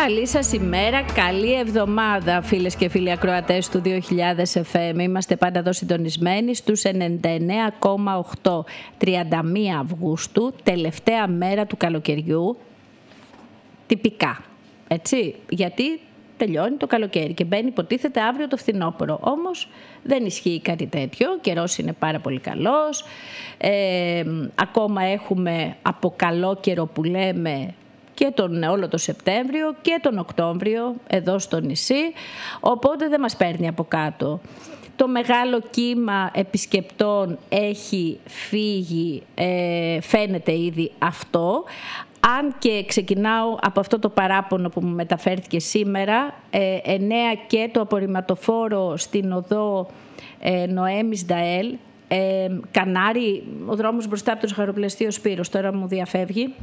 Καλή σας ημέρα, καλή εβδομάδα φίλες και φίλοι ακροατές του 2000 FM. Είμαστε πάντα εδώ συντονισμένοι στους 99,8. 31 Αυγούστου, τελευταία μέρα του καλοκαιριού, τυπικά, έτσι, γιατί τελειώνει το καλοκαίρι και μπαίνει υποτίθεται αύριο το φθινόπωρο. Όμως δεν ισχύει κάτι τέτοιο, ο καιρός είναι πάρα πολύ καλός, ακόμα έχουμε από καλό καιρό που λέμε και όλο το Σεπτέμβριο και τον Οκτώβριο εδώ στο νησί, οπότε δεν μας παίρνει από κάτω. Το μεγάλο κύμα επισκεπτών έχει φύγει, φαίνεται ήδη αυτό, αν και ξεκινάω από αυτό το παράπονο που μου μεταφέρθηκε σήμερα, 9 και το απορριμματοφόρο στην οδό Νοέμις Νταέλ, Κανάρι, ο δρόμος μπροστά από το ζαχαροπλαστείο Σπύρος, τώρα μου διαφεύγει.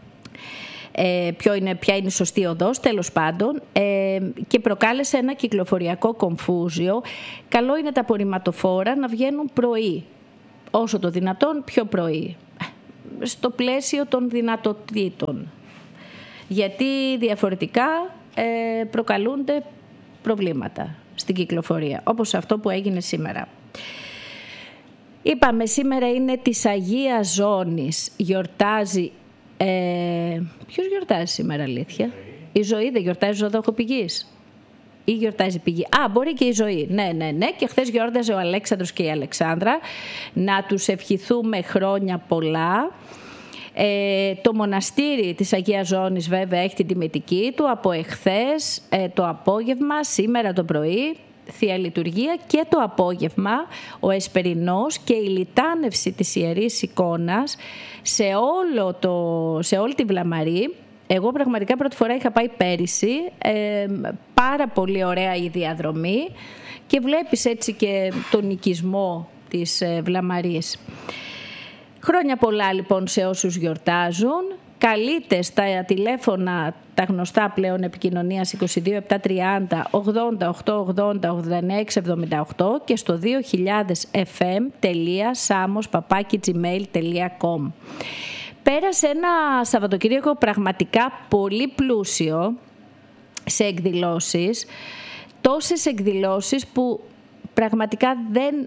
Ποια είναι η σωστή οδός, τέλος πάντων, και προκάλεσε ένα κυκλοφοριακό κομφούζιο. Καλό είναι τα απορριμματοφόρα να βγαίνουν πρωί, όσο το δυνατόν πιο πρωί, στο πλαίσιο των δυνατοτήτων, γιατί διαφορετικά προκαλούνται προβλήματα στην κυκλοφορία, όπως αυτό που έγινε σήμερα. Είπαμε, σήμερα είναι της Αγίας Ζώνης, γιορτάζει. Ποιος γιορτάζει σήμερα, αλήθεια? Η Ζωή δεν γιορτάζει Ζωδοχοπηγής ή γιορτάζει Πηγή? Μπορεί και η Ζωή. Ναι. Και χθες γιόρταζε ο Αλέξανδρος και η Αλεξάνδρα. Να τους ευχηθούμε χρόνια πολλά. Το μοναστήρι της Αγίας Ζώνης βέβαια έχει την τιμητική του από εχθές το απόγευμα, σήμερα το πρωί. Θεία Λειτουργία και το απόγευμα ο Εσπερινός και η λιτάνευση της Ιερής Εικόνας σε όλη τη Βλαμαρή. Εγώ πραγματικά πρώτη φορά είχα πάει πέρυσι, πάρα πολύ ωραία η διαδρομή και βλέπεις έτσι και τον οικισμό της Βλαμαρής. Χρόνια πολλά λοιπόν σε όσους γιορτάζουν. Καλείτε στα τηλέφωνα τα γνωστά πλέον επικοινωνίας 22 730 88 80 89 678 και στο 2000fm.samos@gmail.com. Πέρασε ένα Σαββατοκύριακο πραγματικά πολύ πλούσιο σε εκδηλώσεις, τόσες εκδηλώσεις που πραγματικά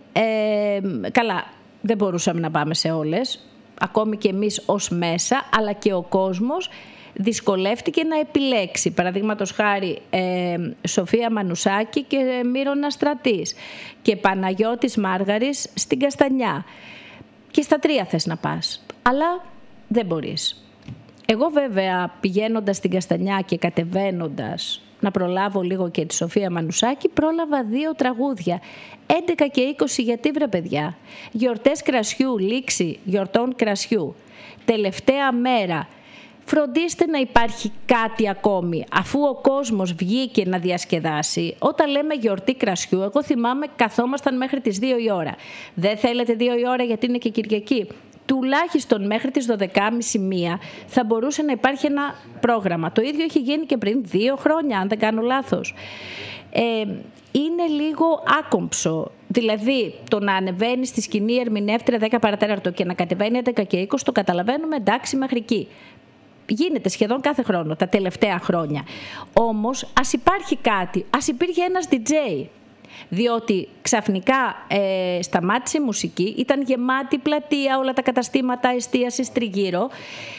δεν μπορούσαμε να πάμε σε όλες, ακόμη και εμείς ως μέσα, αλλά και ο κόσμος δυσκολεύτηκε να επιλέξει. Παραδείγματος χάρη Σοφία Μανουσάκη και Μύρονα Στρατής και Παναγιώτης Μάργαρης στην Καστανιά. Και στα τρία θες να πας, αλλά δεν μπορείς. Εγώ βέβαια πηγαίνοντας στην Καστανιά και κατεβαίνοντας να προλάβω λίγο και τη Σοφία Μανουσάκη, πρόλαβα 2 τραγούδια. 11 και 20, γιατί βρε παιδιά? Γιορτές κρασιού, λήξη γιορτών κρασιού. Τελευταία μέρα. Φροντίστε να υπάρχει κάτι ακόμη, αφού ο κόσμος βγήκε να διασκεδάσει. Όταν λέμε γιορτή κρασιού, εγώ θυμάμαι καθόμασταν μέχρι τις 2 η ώρα. Δεν θέλετε 2 η ώρα γιατί είναι και Κυριακή? Τουλάχιστον μέχρι τις 12.30-1 θα μπορούσε να υπάρχει ένα πρόγραμμα. Το ίδιο έχει γίνει και πριν 2 χρόνια, αν δεν κάνω λάθος. Είναι λίγο άκομψο. Δηλαδή, το να ανεβαίνει στη σκηνή ερμηνεύτρια 10 παρατέταρτο και να κατεβαίνει 11 και 20, το καταλαβαίνουμε, εντάξει, μέχρι εκεί. Γίνεται σχεδόν κάθε χρόνο, τα τελευταία χρόνια. Όμως, ας υπάρχει κάτι, ας υπήρχε ένας DJ. Διότι ξαφνικά σταμάτησε η μουσική, ήταν γεμάτη πλατεία, όλα τα καταστήματα εστίασης τριγύρω